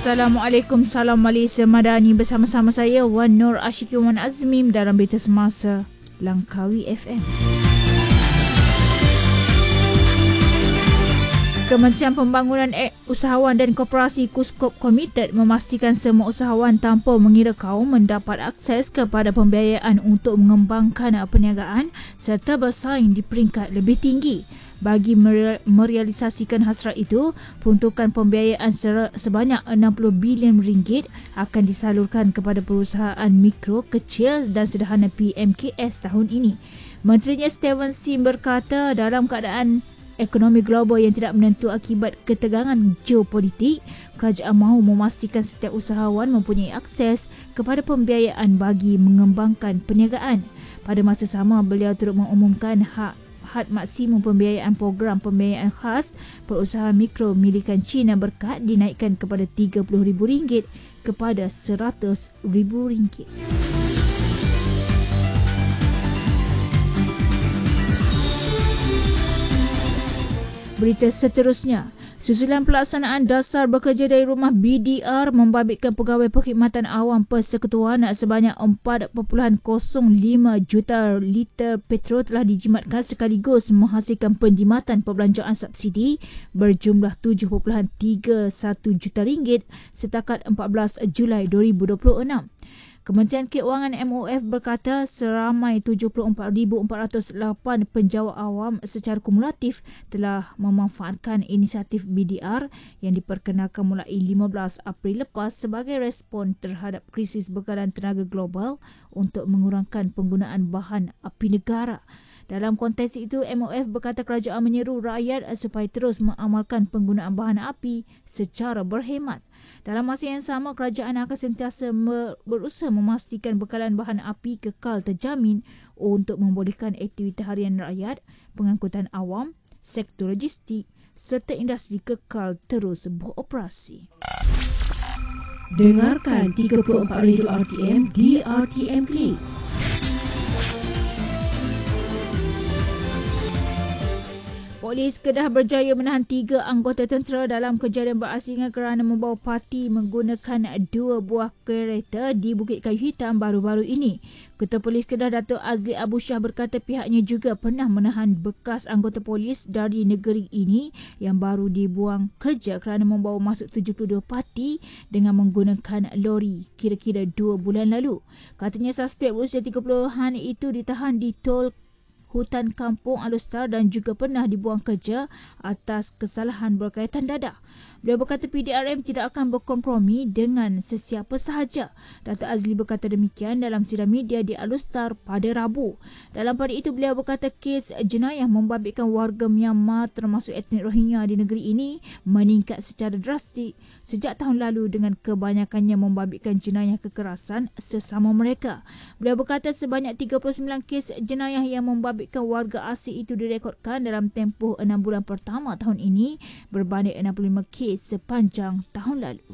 Assalamualaikum, salam Malaysia Madani. Bersama-sama saya Wan Nur Ashiki Wan Azmim dalam Berita Semasa Langkawi FM. Kementerian Pembangunan Usahawan dan Koperasi KUSKOP komited memastikan semua usahawan tanpa mengira kaum mendapat akses kepada pembiayaan untuk mengembangkan perniagaan serta bersaing di peringkat lebih tinggi. Bagi merealisasikan hasrat itu, peruntukan pembiayaan sebanyak 60 bilion ringgit akan disalurkan kepada perusahaan mikro, kecil dan sederhana PMKS tahun ini. Menterinya Stephen Sim berkata dalam keadaan ekonomi global yang tidak menentu akibat ketegangan geopolitik, kerajaan mahu memastikan setiap usahawan mempunyai akses kepada pembiayaan bagi mengembangkan perniagaan. Pada masa sama, beliau turut mengumumkan had maksimum pembiayaan program pembiayaan khas perusahaan mikro milikan China berkat dinaikkan kepada RM30,000 kepada RM100,000. Berita seterusnya, susulan pelaksanaan dasar bekerja dari rumah BDR membabitkan pegawai perkhidmatan awam persekutuan sebanyak 4.05 juta liter petrol telah dijimatkan sekaligus menghasilkan penjimatan perbelanjaan subsidi berjumlah 7.31 juta ringgit setakat 14 Julai 2026. Kementerian Keuangan MOF berkata seramai 74,408 penjawat awam secara kumulatif telah memanfaatkan inisiatif BDR yang diperkenalkan mulai 15 April lepas sebagai respon terhadap krisis bekalan tenaga global untuk mengurangkan penggunaan bahan api negara. Dalam konteks itu, MOF berkata kerajaan menyeru rakyat supaya terus mengamalkan penggunaan bahan api secara berhemat. Dalam masa yang sama, kerajaan akan sentiasa berusaha memastikan bekalan bahan api kekal terjamin untuk membolehkan aktiviti harian rakyat, pengangkutan awam, sektor logistik serta industri kekal terus beroperasi. Dengarkan 34 Radio RTM di RTM Klik. Polis Kedah berjaya menahan 3 anggota tentera dalam kejadian berasingan kerana membawa parti menggunakan 2 buah kereta di Bukit Kayu Hitam baru-baru ini. Ketua Polis Kedah Datuk Azli Abu Shah berkata pihaknya juga pernah menahan bekas anggota polis dari negeri ini yang baru dibuang kerja kerana membawa masuk 72 parti dengan menggunakan lori kira-kira 2 bulan lalu. Katanya suspek berusia 30-an itu ditahan di tol Hutan Kampung Alustar dan juga pernah dibuang kerja atas kesalahan berkaitan dadah. Beliau berkata PDRM tidak akan berkompromi dengan sesiapa sahaja. Datuk Azli berkata demikian dalam sidang media di Alustar pada Rabu. Dalam pada itu beliau berkata kes jenayah membabitkan warga Myanmar termasuk etnik Rohingya di negeri ini meningkat secara drastik sejak tahun lalu dengan kebanyakannya membabitkan jenayah kekerasan sesama mereka. Beliau berkata sebanyak 39 kes jenayah yang membabitkan warga asing itu direkodkan dalam tempoh 6 bulan pertama tahun ini berbanding 65 kes sepanjang tahun lalu.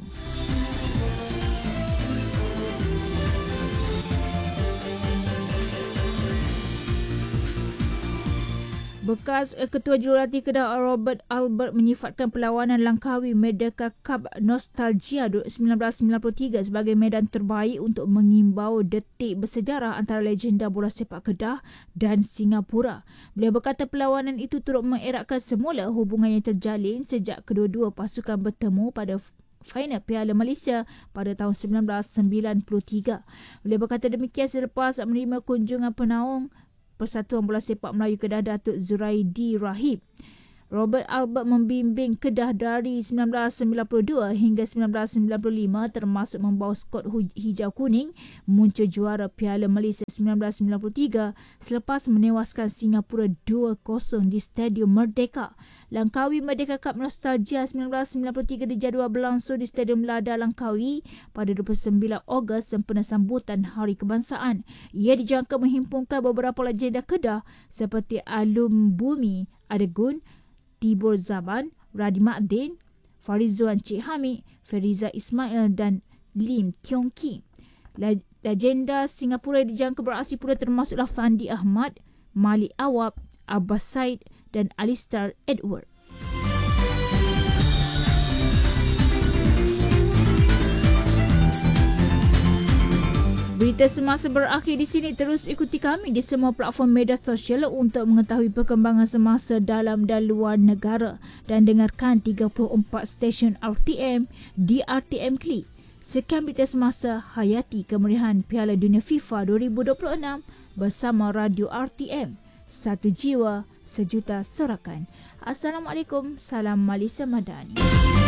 Bekas Ketua Jurulatih Kedah Robert Albert menyifatkan perlawanan Langkawi Merdeka Cup Nostalgia 1993 sebagai medan terbaik untuk mengimbau detik bersejarah antara legenda bola sepak Kedah dan Singapura. Beliau berkata perlawanan itu turut mengeratkan semula hubungan yang terjalin sejak kedua-dua pasukan bertemu pada final Piala Malaysia pada tahun 1993. Beliau berkata demikian selepas menerima kunjungan penaung Persatuan Bola Sepak Melayu Kedah Datuk Zuraidi Rahib. Robert Albert membimbing Kedah dari 1992 hingga 1995 termasuk membawa skot hijau kuning muncul juara Piala Malaysia 1993 selepas menewaskan Singapura 2-0 di Stadium Merdeka. Langkawi Merdeka Cup Nostalgia 1993 dijadual berlangsung di Stadium Lada Langkawi pada 29 Ogos sempena sambutan Hari Kebangsaan. Ia dijangka menghimpunkan beberapa legenda Kedah seperti Alum Bumi Adegun, Tibor Zaban, Radhi Ma'din, Farizuan Cik Hamid, Feriza Ismail dan Lim Tiong Kim. Legenda Singapura dijangka beraksi pula termasuklah Fandi Ahmad, Malik Awab, Abbas Said dan Alistair Edward. Berita semasa berakhir di sini. Terus ikuti kami di semua platform media sosial untuk mengetahui perkembangan semasa dalam dan luar negara dan dengarkan 34 stesen RTM di RTM Klik. Sekian berita semasa, hayati kemeriahan Piala Dunia FIFA 2026 bersama Radio RTM. Satu jiwa, sejuta sorakan. Assalamualaikum, salam Malaysia Madani.